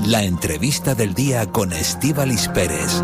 La entrevista del día con Estíbaliz Pérez.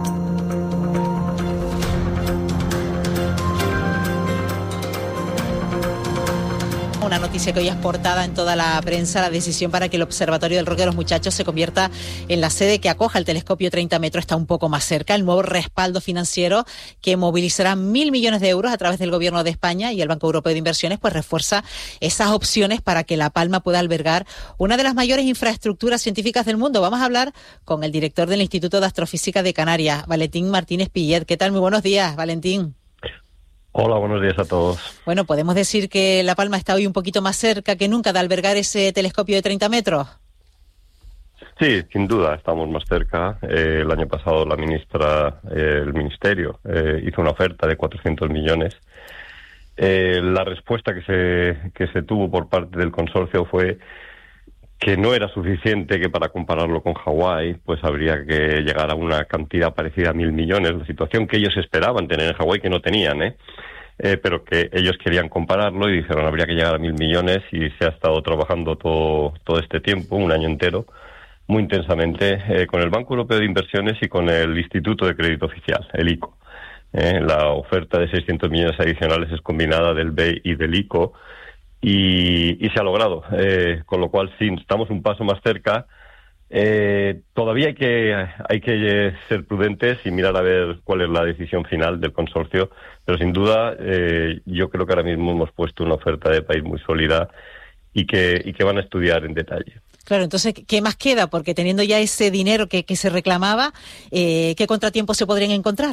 Una noticia que hoy es portada en toda la prensa, la decisión para que el Observatorio del Roque de los Muchachos se convierta en la sede que acoja el telescopio 30 metros está un poco más cerca. El nuevo respaldo financiero que movilizará 1.000 millones de euros a través del Gobierno de España y el Banco Europeo de Inversiones, pues refuerza esas opciones para que La Palma pueda albergar una de las mayores infraestructuras científicas del mundo. Vamos a hablar con el director del Instituto de Astrofísica de Canarias, Valentín Martínez Pillet. ¿Qué tal? Muy buenos días, Valentín. Hola, buenos días a todos. Bueno, ¿podemos decir que La Palma está hoy un poquito más cerca que nunca de albergar ese telescopio de 30 metros? Sí, sin duda, estamos más cerca. El año pasado el Ministerio hizo una oferta de 400 millones. La respuesta que se tuvo por parte del consorcio fue que no era suficiente, que para compararlo con Hawái, pues habría que llegar a una cantidad parecida a 1.000 millones, la situación que ellos esperaban tener en Hawái, que no tenían, pero que ellos querían compararlo y dijeron habría que llegar a 1.000 millones y se ha estado trabajando todo este tiempo, un año entero, muy intensamente, con el Banco Europeo de Inversiones y con el Instituto de Crédito Oficial, el ICO. La oferta de 600 millones adicionales es combinada del BEI y del ICO, y se ha logrado, con lo cual sí, estamos un paso más cerca. Todavía hay que ser prudentes y mirar a ver cuál es la decisión final del consorcio, pero sin duda yo creo que ahora mismo hemos puesto una oferta de país muy sólida y que van a estudiar en detalle. Claro, entonces, ¿qué más queda? Porque teniendo ya ese dinero que se reclamaba, ¿qué contratiempos se podrían encontrar?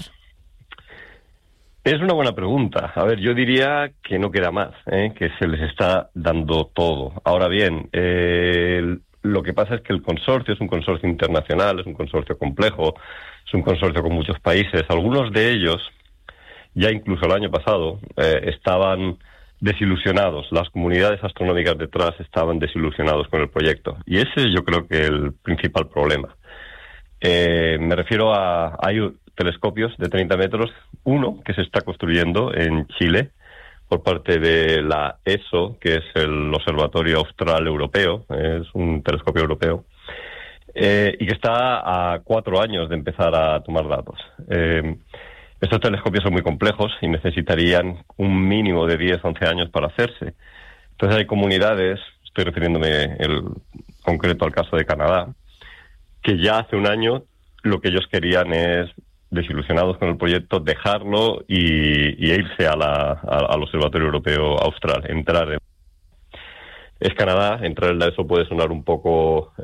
Es una buena pregunta. A ver, yo diría que no queda más, que se les está dando todo. Ahora bien, lo que pasa es que el consorcio es un consorcio internacional, es un consorcio complejo, es un consorcio con muchos países. Algunos de ellos, ya incluso el año pasado, estaban desilusionados. Las comunidades astronómicas detrás estaban desilusionados con el proyecto. Y ese es, yo creo, que el principal problema. Me refiero hay telescopios de 30 metros, uno que se está construyendo en Chile por parte de la ESO, que es el Observatorio Austral Europeo, es un telescopio europeo, y que está a 4 años de empezar a tomar datos. Estos telescopios son muy complejos y necesitarían un mínimo de 10-11 años para hacerse. Entonces hay comunidades, estoy refiriéndome en concreto al caso de Canadá, que ya hace un año lo que ellos querían es, desilusionados con el proyecto, dejarlo y irse al Observatorio Europeo Austral, Es Canadá, entrar en la ESO puede sonar un poco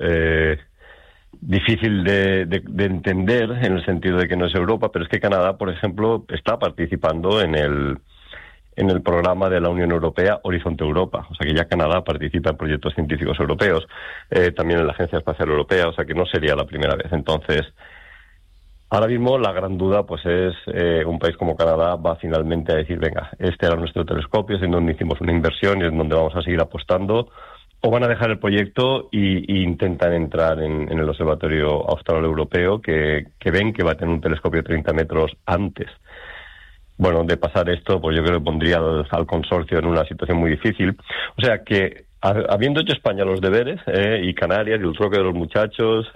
difícil de entender, en el sentido de que no es Europa, pero es que Canadá, por ejemplo, está participando en el programa de la Unión Europea Horizonte Europa, o sea que ya Canadá participa en proyectos científicos europeos, también en la Agencia Espacial Europea, o sea que no sería la primera vez. Entonces, ahora mismo la gran duda pues es un país como Canadá va finalmente a decir, venga, este era nuestro telescopio, es en donde hicimos una inversión y es en donde vamos a seguir apostando, o van a dejar el proyecto y intentan entrar en el Observatorio Austral Europeo, que ven que va a tener un telescopio de 30 metros antes. Bueno, de pasar esto, pues yo creo que pondría al consorcio en una situación muy difícil. O sea que, habiendo hecho España los deberes, y Canarias y el Roque de los Muchachos,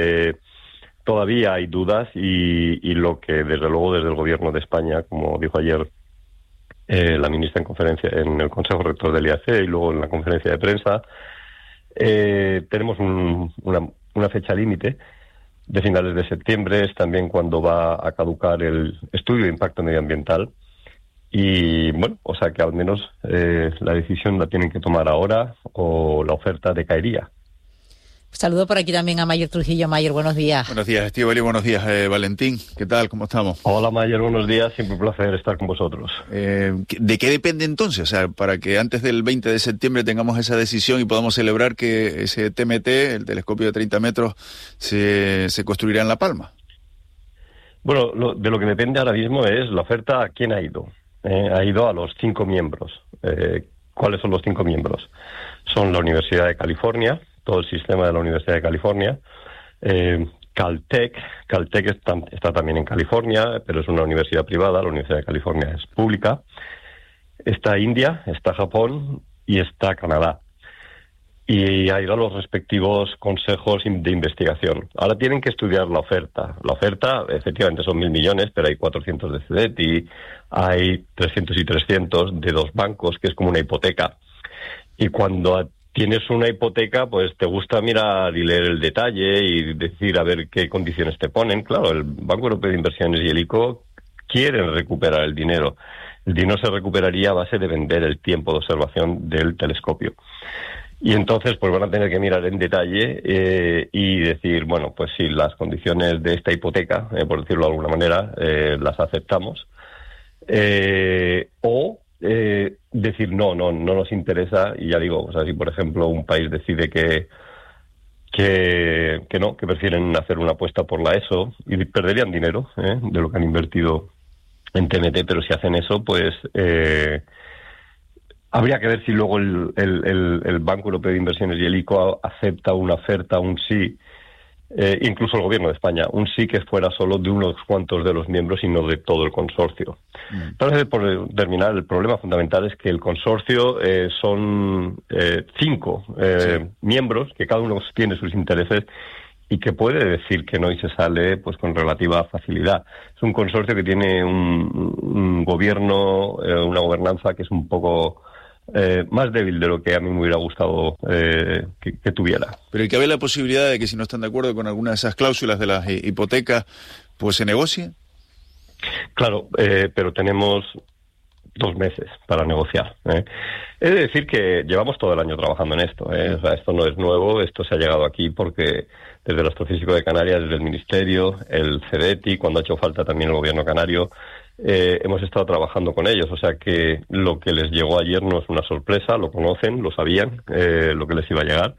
todavía hay dudas y lo que desde luego desde el Gobierno de España, como dijo ayer la ministra en el Consejo Rector del IAC y luego en la conferencia de prensa, tenemos una fecha límite de finales de septiembre, es también cuando va a caducar el estudio de impacto medioambiental y bueno, o sea que al menos la decisión la tienen que tomar ahora o la oferta decaería. Saludo por aquí también a Mayer Trujillo. Mayer, buenos días. Buenos días, Estíbaliz, buenos días, Valentín. ¿Qué tal? ¿Cómo estamos? Hola, Mayer, buenos días. Siempre un placer estar con vosotros. ¿De qué depende entonces? O sea, para que antes del 20 de septiembre tengamos esa decisión y podamos celebrar que ese TMT, el telescopio de 30 metros, se construirá en La Palma. Bueno, de lo que depende ahora mismo es la oferta a quién ha ido. Ha ido a los 5 miembros. ¿Cuáles son los 5 miembros? Son la Universidad de California, todo el sistema de la Universidad de California, Caltech está también en California, pero es una universidad privada, la Universidad de California es pública, está India, está Japón y está Canadá. y ha ido a los respectivos consejos de investigación. Ahora tienen que estudiar la oferta. La oferta, efectivamente, son 1.000 millones, pero hay 400 de CEDETI, hay 300 y 300 de dos bancos, que es como una hipoteca. Y cuando tienes una hipoteca, pues te gusta mirar y leer el detalle y decir a ver qué condiciones te ponen. Claro, el Banco Europeo de Inversiones y el ICO quieren recuperar el dinero. El dinero se recuperaría a base de vender el tiempo de observación del telescopio. Y entonces pues van a tener que mirar en detalle y decir, bueno, pues si las condiciones de esta hipoteca, por decirlo de alguna manera, las aceptamos, o decir no nos interesa. Y ya digo, o sea, si por ejemplo un país decide que prefieren hacer una apuesta por la ESO y perderían dinero de lo que han invertido en TMT, pero si hacen eso, pues habría que ver si luego el Banco Europeo de Inversiones y el ICO acepta una oferta, un sí, incluso el Gobierno de España, un sí que fuera solo de unos cuantos de los miembros y no de todo el consorcio. Entonces, por terminar, el problema fundamental es que el consorcio son 5 miembros, que cada uno tiene sus intereses y que puede decir que no y se sale pues con relativa facilidad. Es un consorcio que tiene un gobierno, una gobernanza que es un poco más débil de lo que a mí me hubiera gustado que tuviera. Pero ¿y cabe la posibilidad de que si no están de acuerdo con alguna de esas cláusulas de las hipotecas, pues se negocie? Claro, pero tenemos 2 meses para negociar. He de decir que llevamos todo el año trabajando en esto. O sea, esto no es nuevo, esto se ha llegado aquí porque desde el Astrofísico de Canarias, desde el Ministerio, el CEDETI, cuando ha hecho falta también el Gobierno canario, hemos estado trabajando con ellos. O sea que lo que les llegó ayer no es una sorpresa, lo conocen, lo sabían, lo que les iba a llegar.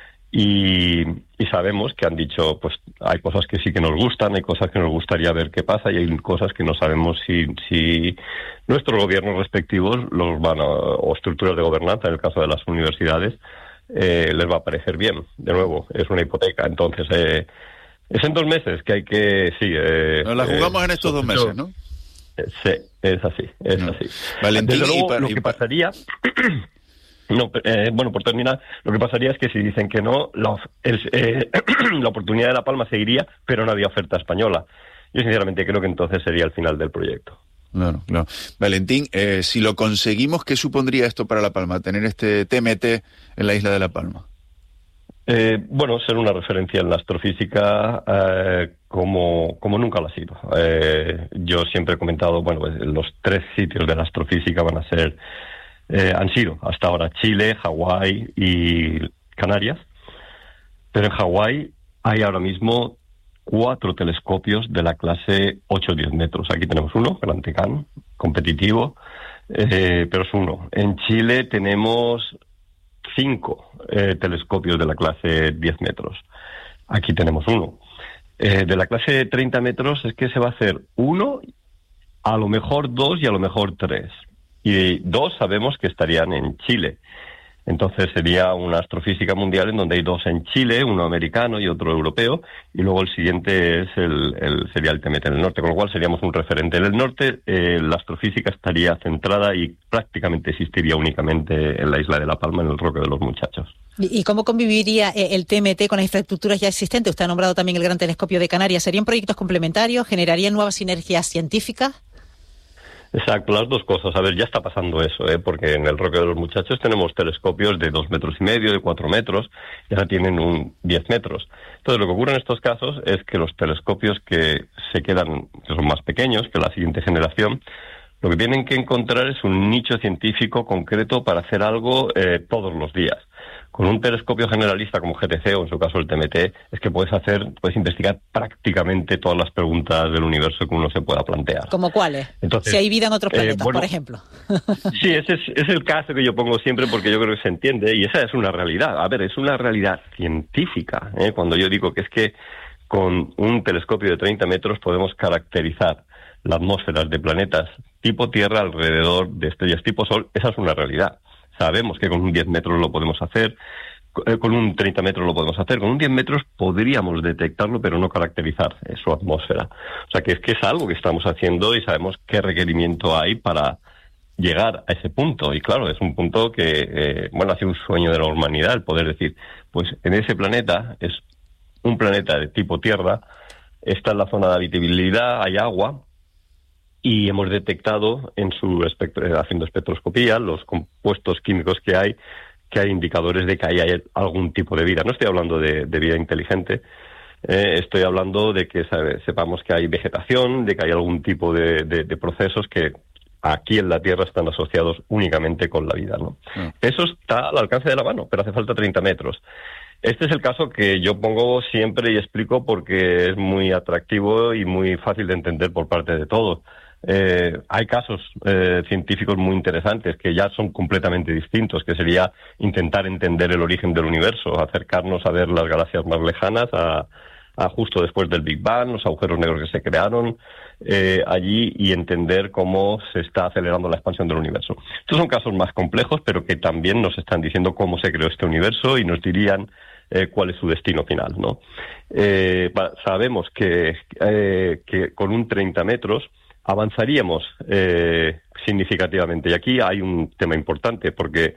Y sabemos que han dicho, pues hay cosas que sí que nos gustan, hay cosas que nos gustaría ver qué pasa y hay cosas que no sabemos si nuestros gobiernos respectivos o estructuras de gobernanza, en el caso de las universidades, les va a parecer bien. De nuevo, es una hipoteca, entonces es en 2 meses que hay que... Sí, nos la jugamos en estos 2 meses, ¿no? Sí, es así, así. Valentín, desde luego, lo que pasaría... bueno, por terminar, lo que pasaría es que si dicen que no, la oportunidad de La Palma seguiría, pero no había oferta española. Yo sinceramente creo que entonces sería el final del proyecto. Claro. Valentín, si lo conseguimos, ¿qué supondría esto para La Palma, tener este TMT en la isla de La Palma? Bueno, ser una referencia en la astrofísica como nunca lo ha sido. Yo siempre he comentado, bueno, pues los 3 sitios de la astrofísica van a ser... han sido hasta ahora Chile, Hawái y Canarias, pero en Hawái hay ahora mismo 4 telescopios de la clase 8-10 metros. Aquí tenemos uno, Gran Tecán, competitivo, pero es uno. En Chile tenemos 5 telescopios de la clase 10 metros. Aquí tenemos uno. De la clase 30 metros es que se va a hacer 1, a lo mejor 2 y a lo mejor 3. Y 2 sabemos que estarían en Chile. Entonces sería una astrofísica mundial en donde hay 2 en Chile, uno americano y otro europeo, y luego el siguiente sería el TMT en el norte, con lo cual seríamos un referente. En el norte la astrofísica estaría centrada y prácticamente existiría únicamente en la isla de La Palma, en el Roque de los Muchachos. ¿Y cómo conviviría el TMT con las infraestructuras ya existentes? Usted ha nombrado también el Gran Telescopio de Canarias. ¿Serían proyectos complementarios? ¿Generarían nuevas sinergias científicas? Exacto, las 2 cosas. A ver, ya está pasando eso, porque en el Roque de los Muchachos tenemos telescopios de 2,5 metros, de 4 metros, y ahora tienen un 10 metros. Entonces, lo que ocurre en estos casos es que los telescopios que se quedan, que son más pequeños que la siguiente generación, lo que tienen que encontrar es un nicho científico concreto para hacer algo todos los días. Con un telescopio generalista como GTC o en su caso el TMT, es que puedes investigar prácticamente todas las preguntas del universo que uno se pueda plantear. ¿Como cuáles? Entonces, si hay vida en otros planetas, por ejemplo. Sí, ese es el caso que yo pongo siempre porque yo creo que se entiende y esa es una realidad. A ver, es una realidad científica. Cuando yo digo que es que con un telescopio de 30 metros podemos caracterizar las atmósferas de planetas tipo Tierra alrededor de estrellas tipo Sol, esa es una realidad. Sabemos que con un 10 metros lo podemos hacer, con un 30 metros lo podemos hacer, con un 10 metros podríamos detectarlo pero no caracterizar su atmósfera. O sea que es algo que estamos haciendo y sabemos qué requerimiento hay para llegar a ese punto. Y claro, es un punto que, ha sido un sueño de la humanidad, el poder decir, pues en ese planeta, es un planeta de tipo Tierra, está en la zona de habitabilidad, hay agua, y hemos detectado en su haciendo espectroscopía los compuestos químicos que hay indicadores de que hay algún tipo de vida. No estoy hablando de vida inteligente, estoy hablando de que sepamos que hay vegetación, de que hay algún tipo de procesos que aquí en la Tierra están asociados únicamente con la vida, ¿no? Eso está al alcance de la mano, pero hace falta 30 metros. Este es el caso que yo pongo siempre y explico porque es muy atractivo y muy fácil de entender por parte de todos. Hay casos científicos muy interesantes que ya son completamente distintos, que sería intentar entender el origen del universo, acercarnos a ver las galaxias más lejanas, a justo después del Big Bang, los agujeros negros que se crearon allí, y entender cómo se está acelerando la expansión del universo. Estos son casos más complejos, pero que también nos están diciendo cómo se creó este universo y nos dirían cuál es su destino final, ¿no? Sabemos que con un 30 metros avanzaríamos significativamente. Y aquí hay un tema importante, porque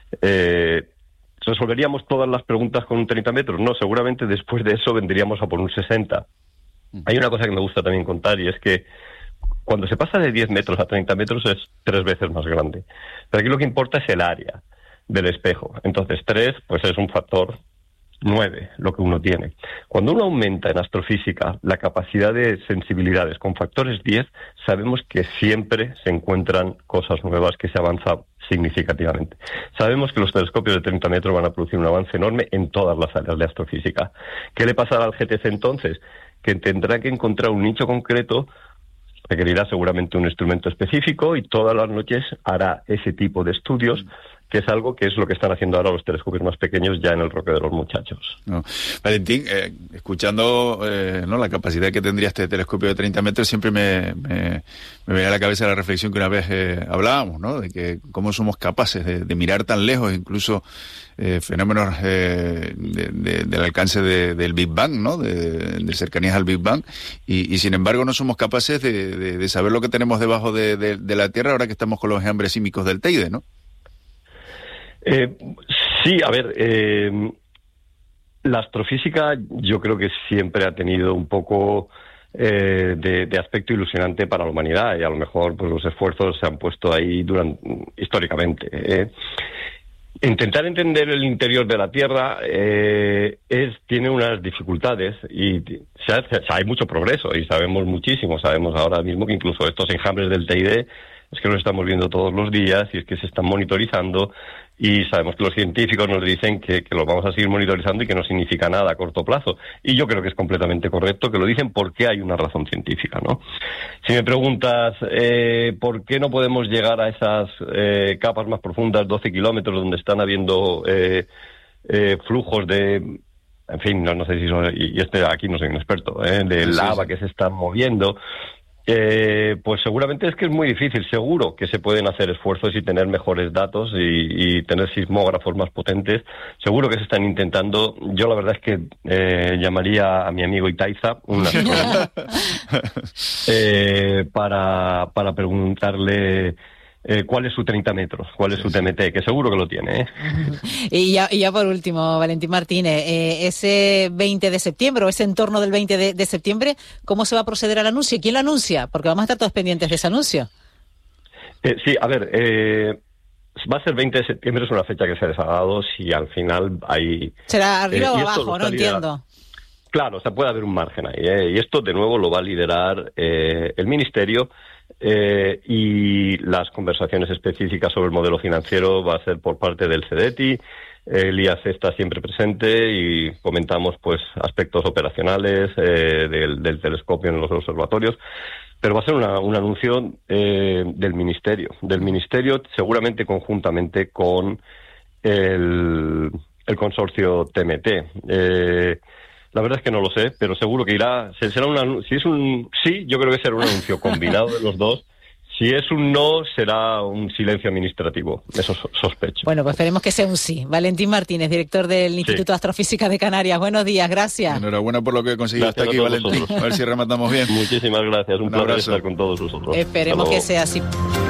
¿resolveríamos todas las preguntas con un 30 metros? No, seguramente después de eso vendríamos a por un 60. Hay una cosa que me gusta también contar, y es que cuando se pasa de 10 metros a 30 metros es 3 veces más grande. Pero aquí lo que importa es el área del espejo. Entonces 3 pues es un factor 9, lo que uno tiene. Cuando uno aumenta en astrofísica la capacidad de sensibilidades con factores 10, sabemos que siempre se encuentran cosas nuevas, que se avanza significativamente. Sabemos que los telescopios de 30 metros van a producir un avance enorme en todas las áreas de astrofísica. ¿Qué le pasará al GTC entonces? Que tendrá que encontrar un nicho concreto, requerirá seguramente un instrumento específico, y todas las noches hará ese tipo de estudios, que es algo que es lo que están haciendo ahora los telescopios más pequeños ya en el Roque de los Muchachos. No. Valentín, escuchando la capacidad que tendría este telescopio de 30 metros, siempre me viene a la cabeza la reflexión que una vez hablábamos, ¿no? De que cómo somos capaces de mirar tan lejos, incluso fenómenos del alcance del Big Bang, ¿no? De cercanías al Big Bang, y sin embargo no somos capaces de saber lo que tenemos debajo de la Tierra ahora que estamos con los enjambres sísmicos del Teide, ¿no? Sí, a ver, la astrofísica yo creo que siempre ha tenido un poco de aspecto ilusionante para la humanidad, y a lo mejor pues los esfuerzos se han puesto ahí históricamente. Intentar entender el interior de la Tierra tiene unas dificultades, y hay mucho progreso y sabemos muchísimo. Sabemos ahora mismo que incluso estos enjambres del Teide es que los estamos viendo todos los días, y es que se están monitorizando, y sabemos que los científicos nos dicen que los vamos a seguir monitorizando y que no significa nada a corto plazo. Y yo creo que es completamente correcto que lo dicen, porque hay una razón científica, ¿no? Si me preguntas por qué no podemos llegar a esas capas más profundas, 12 kilómetros, donde están habiendo flujos de... En fin, no sé si aquí no soy un experto, de lava que se están moviendo... pues seguramente es que es muy difícil. Seguro que se pueden hacer esfuerzos y tener mejores datos y tener sismógrafos más potentes. Seguro que se están intentando. Yo la verdad es que llamaría a mi amigo Itaiza para preguntarle cuál es su 30 metros, cuál es su TMT, que seguro que lo tiene. Y ya por último, Valentín Martínez, ese 20 de septiembre o ese entorno del 20 de septiembre, ¿cómo se va a proceder al anuncio? ¿Quién lo anuncia? Porque vamos a estar todos pendientes de ese anuncio. Sí, a ver, va a ser 20 de septiembre, es una fecha que se ha dado. Si al final hay... ¿Será arriba o abajo? No entiendo. Claro, o sea, puede haber un margen ahí, y esto de nuevo lo va a liderar el Ministerio, y las conversaciones específicas sobre el modelo financiero va a ser por parte del CEDETI. El IAC está siempre presente y comentamos pues aspectos operacionales del telescopio en los observatorios, pero va a ser un anuncio del Ministerio, seguramente conjuntamente con el consorcio TMT. La verdad es que no lo sé, pero seguro que irá. Será sí, yo creo que será un anuncio combinado de los dos. Si es un no, será un silencio administrativo. Eso sospecho. Bueno, pues esperemos que sea un sí. Valentín Martínez, director del Instituto de Astrofísica de Canarias. Buenos días, gracias. Enhorabuena por lo que he conseguido hasta aquí, Valentín. A ver si rematamos bien. Muchísimas gracias. Un placer estar con todos vosotros. Esperemos que sea así.